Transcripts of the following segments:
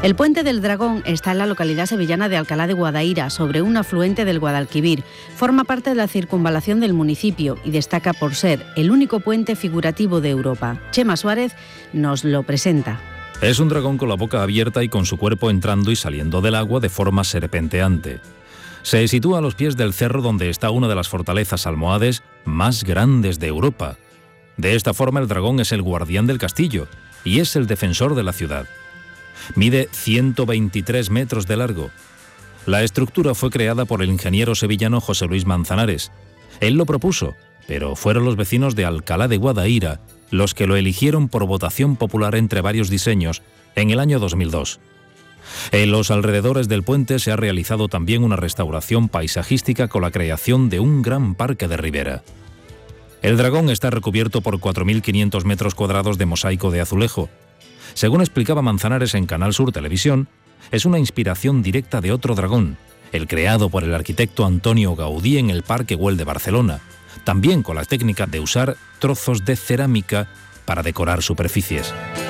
El Puente del Dragón está en la localidad sevillana de Alcalá de Guadaira, sobre un afluente del Guadalquivir. Forma parte de la circunvalación del municipio y destaca por ser el único puente figurativo de Europa. Chema Suárez nos lo presenta. Es un dragón con la boca abierta y con su cuerpo entrando y saliendo del agua de forma serpenteante. Se sitúa a los pies del cerro donde está una de las fortalezas almohades más grandes de Europa. De esta forma el dragón es el guardián del castillo y es el defensor de la ciudad. Mide 123 metros de largo. La estructura fue creada por el ingeniero sevillano José Luis Manzanares. Él lo propuso, pero fueron los vecinos de Alcalá de Guadaira los que lo eligieron por votación popular entre varios diseños en el año 2002. En los alrededores del puente se ha realizado también una restauración paisajística con la creación de un gran parque de ribera. El dragón está recubierto por 4.500 metros cuadrados de mosaico de azulejo. Según explicaba Manzanares en Canal Sur Televisión, es una inspiración directa de otro dragón, el creado por el arquitecto Antonio Gaudí en el Parque Güell de Barcelona, también con la técnica de usar trozos de cerámica para decorar superficies.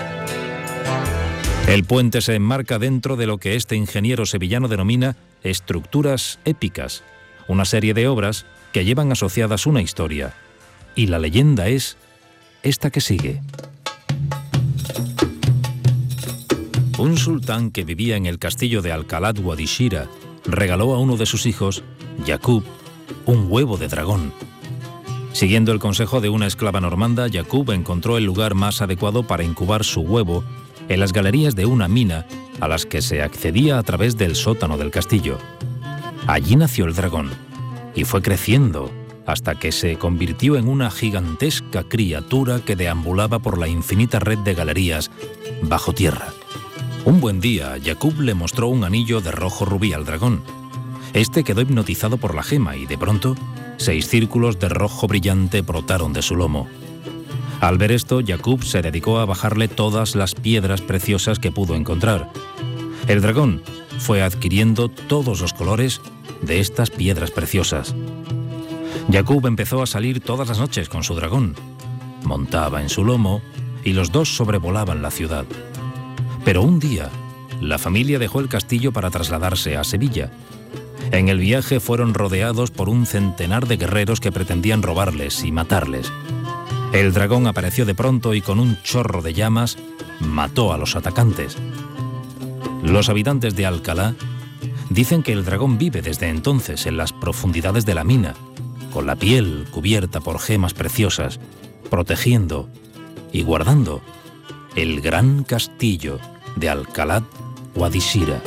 El puente se enmarca dentro de lo que este ingeniero sevillano denomina estructuras épicas, una serie de obras que llevan asociadas una historia. Y la leyenda es esta que sigue. Un sultán que vivía en el castillo de Alcalá de Guadixira regaló a uno de sus hijos, Yaqub, un huevo de dragón. Siguiendo el consejo de una esclava normanda, Yaqub encontró el lugar más adecuado para incubar su huevo en las galerías de una mina a las que se accedía a través del sótano del castillo. Allí nació el dragón y fue creciendo hasta que se convirtió en una gigantesca criatura que deambulaba por la infinita red de galerías bajo tierra. Un buen día, Yaqub le mostró un anillo de rojo rubí al dragón. Este quedó hipnotizado por la gema y, de pronto, 6 círculos de rojo brillante brotaron de su lomo. Al ver esto, Yaqub se dedicó a bajarle todas las piedras preciosas que pudo encontrar. El dragón fue adquiriendo todos los colores de estas piedras preciosas. Yaqub empezó a salir todas las noches con su dragón. Montaba en su lomo y los dos sobrevolaban la ciudad. Pero un día, la familia dejó el castillo para trasladarse a Sevilla. En el viaje fueron rodeados por un centenar de guerreros que pretendían robarles y matarles. El dragón apareció de pronto y con un chorro de llamas mató a los atacantes. Los habitantes de Alcalá dicen que el dragón vive desde entonces en las profundidades de la mina, con la piel cubierta por gemas preciosas, protegiendo y guardando el gran castillo de Alcalá Guadixira.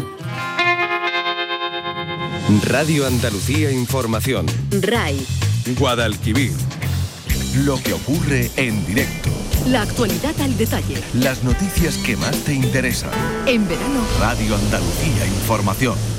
Radio Andalucía Información. RAI. Guadalquivir. Lo que ocurre en directo. La actualidad al detalle. Las noticias que más te interesan. En verano. Radio Andalucía Información.